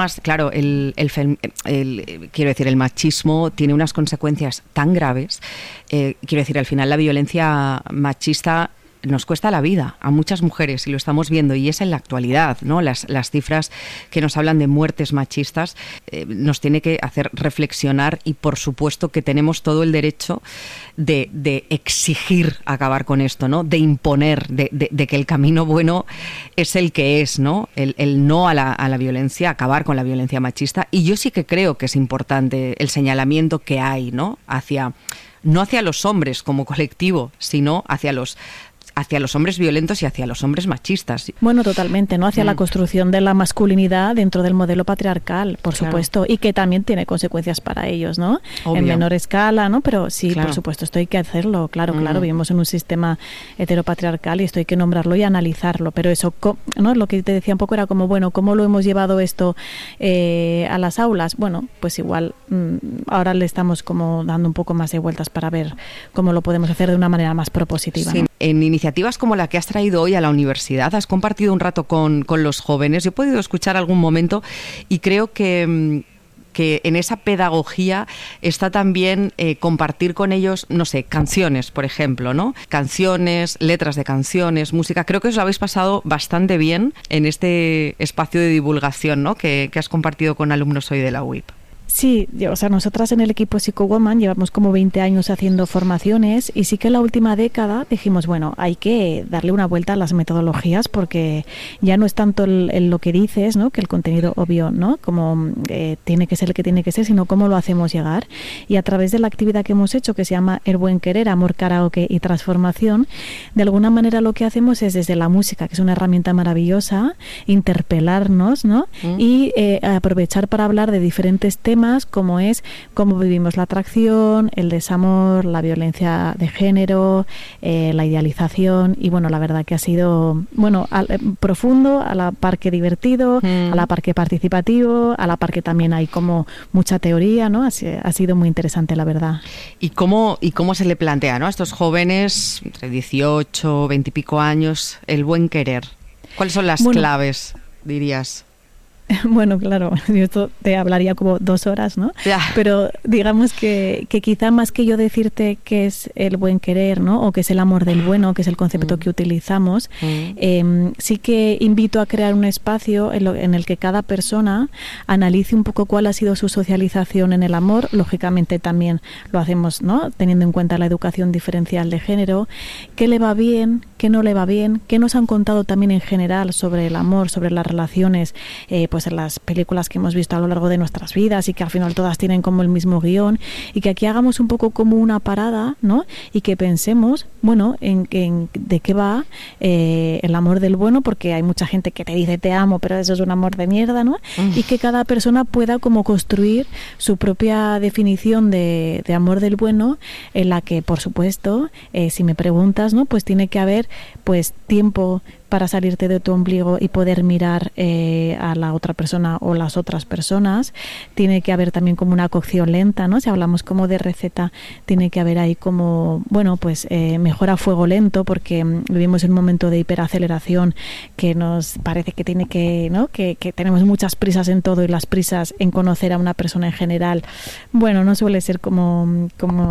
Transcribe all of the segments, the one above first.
Claro, quiero decir, el machismo tiene unas consecuencias tan graves. Quiero decir, al final la violencia machista nos cuesta la vida a muchas mujeres y lo estamos viendo, y es en la actualidad, ¿no? Las cifras que nos hablan de muertes machistas nos tiene que hacer reflexionar, y por supuesto que tenemos todo el derecho de exigir acabar con esto, ¿no? De imponer, de que el camino bueno es el que es, ¿no? El no a la violencia, acabar con la violencia machista. Y yo sí que creo que es importante el señalamiento que hay, ¿no? No hacia los hombres como colectivo, sino hacia los hombres violentos y hacia los hombres machistas. Bueno, totalmente, ¿no? Hacia la construcción de la masculinidad dentro del modelo patriarcal, por supuesto, y que también tiene consecuencias para ellos, ¿no? Obvio. En menor escala, ¿no? Pero sí, por supuesto, esto hay que hacerlo, claro, vivimos en un sistema heteropatriarcal y esto hay que nombrarlo y analizarlo, pero eso, ¿no? Lo que te decía un poco era como, bueno, ¿cómo lo hemos llevado esto a las aulas? Bueno, pues igual ahora le estamos como dando un poco más de vueltas para ver cómo lo podemos hacer de una manera más propositiva, sí. ¿no? En iniciativas como la que has traído hoy a la universidad, has compartido un rato con los jóvenes. Yo he podido escuchar algún momento y creo que en esa pedagogía está también compartir con ellos, no sé, canciones, por ejemplo, ¿no? Canciones, letras de canciones, música. Creo que os lo habéis pasado bastante bien en este espacio de divulgación, ¿no? Que has compartido con alumnos hoy de la UIP. Sí, o sea, nosotras en el equipo Psychowoman llevamos como 20 años haciendo formaciones y sí que en la última década dijimos, bueno, hay que darle una vuelta a las metodologías porque ya no es tanto lo que dices, ¿no? Que el contenido obvio, ¿no? Como tiene que ser el que tiene que ser, sino cómo lo hacemos llegar. Y a través de la actividad que hemos hecho, que se llama El Buen Querer, Amor, Karaoke y Transformación, de alguna manera lo que hacemos es desde la música, que es una herramienta maravillosa, interpelarnos, ¿no? Y aprovechar para hablar de diferentes temas, como es cómo vivimos la atracción, el desamor, la violencia de género, la idealización, y bueno, la verdad que ha sido profundo, a la par que divertido, a la par que participativo, a la par que también hay como mucha teoría, ¿no? Ha sido muy interesante, la verdad. ¿Y cómo se le plantea, ¿no? A estos jóvenes entre 18, 20 y pico años el buen querer? ¿Cuáles son las claves, dirías? Bueno, claro, yo esto te hablaría como 2 horas, ¿no? Ya. Pero digamos que quizá más que yo decirte qué es el buen querer, ¿no? O qué es el amor del bueno, que es el concepto que utilizamos, sí que invito a crear un espacio en el que cada persona analice un poco cuál ha sido su socialización en el amor. Lógicamente también lo hacemos, ¿no? Teniendo en cuenta la educación diferencial de género, qué le va bien, qué no le va bien, qué nos han contado también en general sobre el amor, sobre las relaciones, pues en las películas que hemos visto a lo largo de nuestras vidas y que al final todas tienen como el mismo guión, y que aquí hagamos un poco como una parada, ¿no? Y que pensemos, bueno, en de qué va el amor del bueno, porque hay mucha gente que te dice te amo, pero eso es un amor de mierda, ¿no? Y que cada persona pueda como construir su propia definición de amor del bueno, en la que, por supuesto, si me preguntas, ¿no? Pues tiene que haber pues tiempo para salirte de tu ombligo y poder mirar a la otra persona o las otras personas. Tiene que haber también como una cocción lenta, ¿no? Si hablamos como de receta, tiene que haber ahí como, bueno, pues mejor a fuego lento, porque vivimos en un momento de hiperaceleración que nos parece que tiene que, ¿no? Que tenemos muchas prisas en todo, y las prisas en conocer a una persona en general, bueno, no suele ser como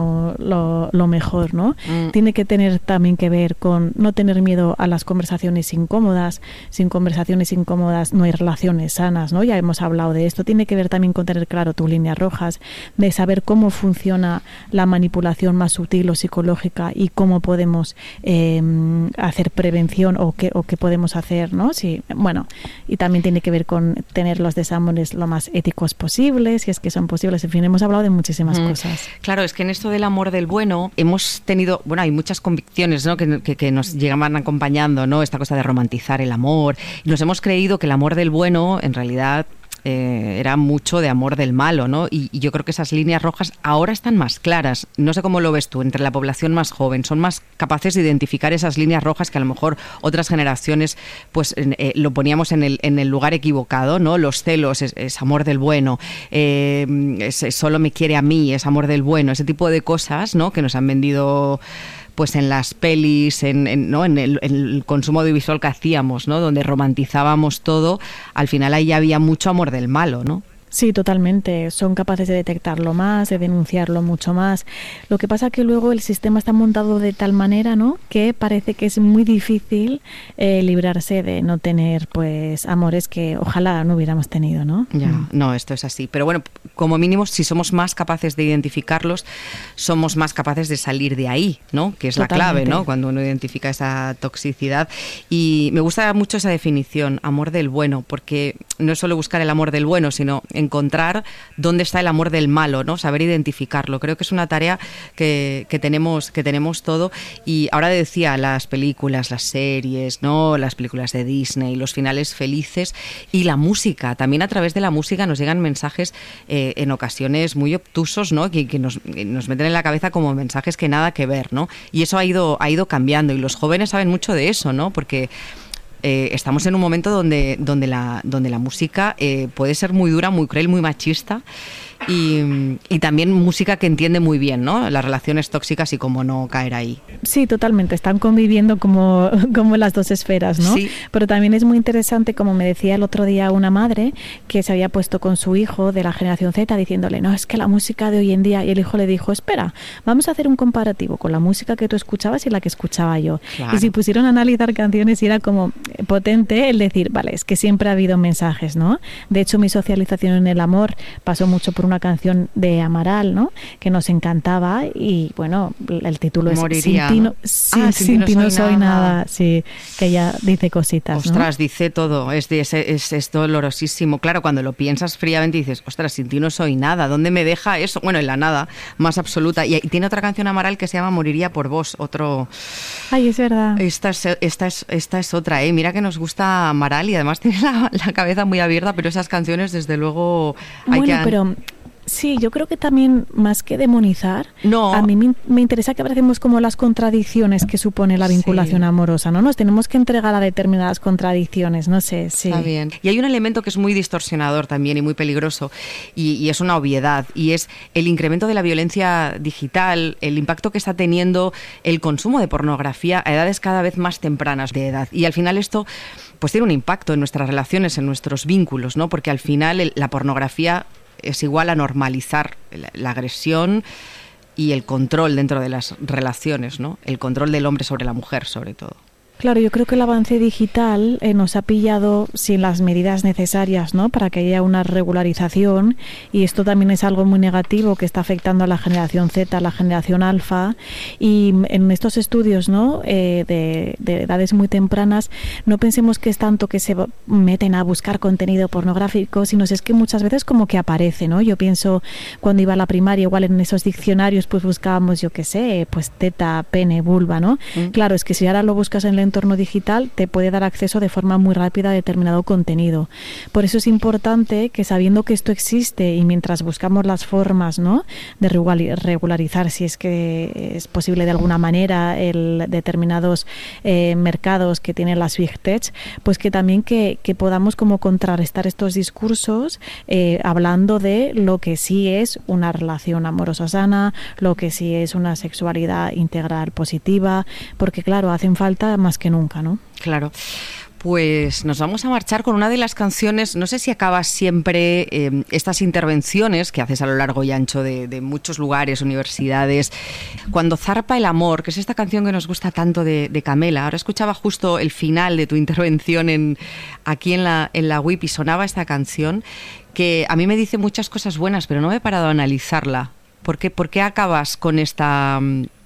lo mejor, ¿no? Tiene que tener también que ver con no tener miedo a las conversaciones incómodas. Sin conversaciones incómodas no hay relaciones sanas, ¿no? Ya hemos hablado de esto. Tiene que ver también con tener claro tus líneas rojas, de saber cómo funciona la manipulación más sutil o psicológica y cómo podemos hacer prevención o qué podemos hacer, ¿no? Sí, bueno, y también tiene que ver con tener los desamores lo más éticos posibles, si es que son posibles. En fin, hemos hablado de muchísimas cosas. Claro, es que en esto del amor del bueno hemos tenido, bueno, hay muchas convicciones, ¿no? que nos llegaban acompañando, ¿no? Esta cosa de romantizar el amor. Y nos hemos creído que el amor del bueno, en realidad, era mucho de amor del malo, ¿no? Y yo creo que esas líneas rojas ahora están más claras. No sé cómo lo ves tú, entre la población más joven. Son más capaces de identificar esas líneas rojas que a lo mejor otras generaciones pues lo poníamos en el lugar equivocado, ¿no? Los celos es amor del bueno, solo me quiere a mí, es amor del bueno, ese tipo de cosas, ¿no? Que nos han vendido pues en las pelis, ¿no? en el consumo audiovisual que hacíamos, ¿no? Donde romantizábamos todo, al final ahí había mucho amor del malo, ¿no? Sí, totalmente. Son capaces de detectarlo más, de denunciarlo mucho más. Lo que pasa que luego el sistema está montado de tal manera, ¿no?, que parece que es muy difícil librarse de no tener, pues, amores que ojalá no hubiéramos tenido, ¿no? Ya, no, esto es así. Pero bueno, como mínimo, si somos más capaces de identificarlos, somos más capaces de salir de ahí, ¿no? Que es la clave, ¿no? Cuando uno identifica esa toxicidad. Y me gusta mucho esa definición, amor del bueno, porque no es solo buscar el amor del bueno, sino encontrar dónde está el amor del malo, ¿no? Saber identificarlo. Creo que es una tarea que tenemos todo. Y ahora decía, las películas, las series, ¿no? Las películas de Disney, los finales felices y la música. También a través de la música nos llegan mensajes en ocasiones muy obtusos, ¿no? Que nos meten en la cabeza como mensajes que nada que ver, ¿no? Y eso ha ido cambiando y los jóvenes saben mucho de eso, ¿no? Porque estamos en un momento donde la música puede ser muy dura, muy cruel, muy machista y también música que entiende muy bien, ¿no?, las relaciones tóxicas y cómo no caer ahí. Sí, totalmente. Están conviviendo como las dos esferas, ¿no? Sí. Pero también es muy interesante, como me decía el otro día una madre que se había puesto con su hijo de la generación Z diciéndole, no, es que la música de hoy en día, y el hijo le dijo, espera, vamos a hacer un comparativo con la música que tú escuchabas y la que escuchaba yo. Claro. Y se pusieron a analizar canciones y era como potente el decir, vale, es que siempre ha habido mensajes, ¿no? De hecho, mi socialización en el amor pasó mucho por una canción de Amaral, ¿no?, que nos encantaba y, bueno, el título es Moriría, Sin ti no soy nada. Sí, que ella dice cositas, ostras, ¿no? dice todo, es dolorosísimo. Claro, cuando lo piensas fríamente dices, ostras, sin ti no soy nada, ¿dónde me deja eso? Bueno, en la nada más absoluta. Y tiene otra canción Amaral que se llama Moriría por vos, otro... Ay, es verdad. Esta es otra, ¿eh? Mira que nos gusta Amaral y además tiene la cabeza muy abierta, pero esas canciones, desde luego... Pero... Sí, yo creo que también, más que demonizar, no. A mí me interesa que apreciemos como las contradicciones que supone la vinculación amorosa, ¿no? Nos tenemos que entregar a determinadas contradicciones, no sé, sí. Está bien. Y hay un elemento que es muy distorsionador también y muy peligroso, y es una obviedad, y es el incremento de la violencia digital, el impacto que está teniendo el consumo de pornografía a edades cada vez más tempranas de edad. Y al final esto pues tiene un impacto en nuestras relaciones, en nuestros vínculos, ¿no? Porque al final la pornografía es igual a normalizar la agresión y el control dentro de las relaciones, ¿no? El control del hombre sobre la mujer, sobre todo. Claro, yo creo que el avance digital nos ha pillado sin las medidas necesarias, ¿no?, para que haya una regularización, y esto también es algo muy negativo que está afectando a la generación Z, a la generación alfa, y en estos estudios, ¿no?, de edades muy tempranas, no pensemos que es tanto que se meten a buscar contenido pornográfico, sino es que muchas veces como que aparece, ¿no? Yo pienso cuando iba a la primaria, igual en esos diccionarios pues buscábamos, yo qué sé, pues teta, pene, vulva, ¿no? Claro, es que si ahora lo buscas en el entorno digital te puede dar acceso de forma muy rápida a determinado contenido. Por eso es importante que, sabiendo que esto existe y mientras buscamos las formas, ¿no?, de regularizar, si es que es posible de alguna manera, determinados mercados que tienen las Big Tech, pues que también que podamos como contrarrestar estos discursos hablando de lo que sí es una relación amorosa sana, lo que sí es una sexualidad integral positiva, porque claro, hacen falta más que nunca, ¿no? Claro. Pues nos vamos a marchar con una de las canciones, no sé si acabas siempre estas intervenciones que haces a lo largo y ancho de muchos lugares, universidades, cuando zarpa el amor, que es esta canción que nos gusta tanto de Camela. Ahora escuchaba justo el final de tu intervención aquí en la WIP y sonaba esta canción que a mí me dice muchas cosas buenas, pero no me he parado a analizarla. ¿Por qué acabas con esta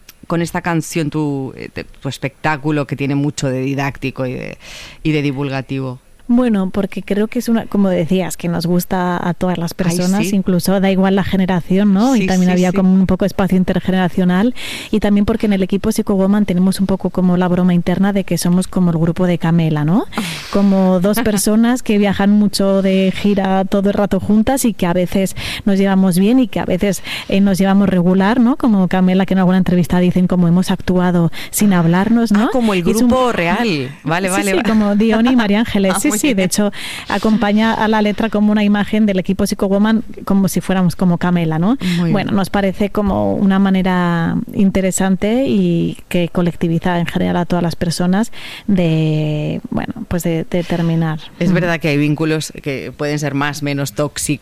canción, tu espectáculo que tiene mucho de didáctico y de divulgativo? Bueno, porque creo que es una, como decías, que nos gusta a todas las personas. Ay, sí. Incluso da igual la generación, ¿no? Sí, y también había sí. como un poco espacio intergeneracional, y también porque en el equipo Psychowoman tenemos un poco como la broma interna de que somos como el grupo de Camela, ¿no? Como dos personas que viajan mucho de gira todo el rato juntas y que a veces nos llevamos bien y que a veces nos llevamos regular, ¿no? Como Camela, que en alguna entrevista dicen como hemos actuado sin hablarnos, ¿no? Como el grupo real. Vale. Sí, como Diony y María Ángeles. Sí, sí, de hecho acompaña a la letra como una imagen del equipo Psychowoman, como si fuéramos como Camela, ¿no? Bueno, nos parece como una manera interesante y que colectiviza en general a todas las personas de, bueno, pues de terminar. Es verdad que hay vínculos que pueden ser más, menos tóxicos,